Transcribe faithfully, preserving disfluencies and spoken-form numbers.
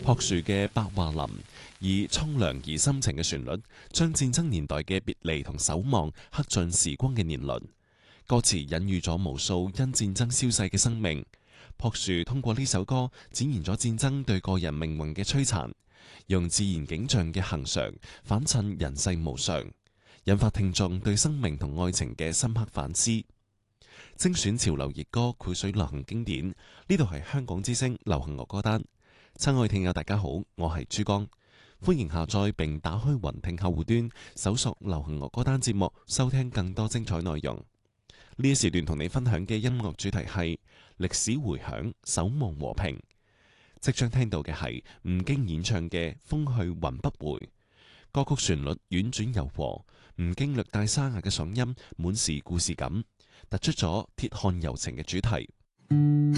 樸樹嘅白桦林，以蒼涼而深情嘅旋律，將戰爭年代嘅別離同守望刻進時光嘅年輪。歌詞隱喻咗無數因戰爭消逝嘅生命。樸樹通過呢首歌展現咗戰爭對個人命運嘅摧殘，用自然景象嘅恒常反襯人世無常，引發聽眾對生命同愛情嘅深刻反思。精選潮流熱歌，膾水流行經典。呢度係香港之聲流行樂歌單。親愛聽友大家好，我係珠江，歡迎下載並打開雲聽客戶端，搜索流行樂歌單節目，收聽更多精彩內容。呢一時段同你分享嘅音樂主題係歷史回響，守望和平。即將聽到嘅係吳京演唱嘅《風去雲不回》，歌曲旋律婉轉柔和，吳京略帶沙啞嘅嗓音滿是故事感，突出咗鐵漢柔情嘅主題。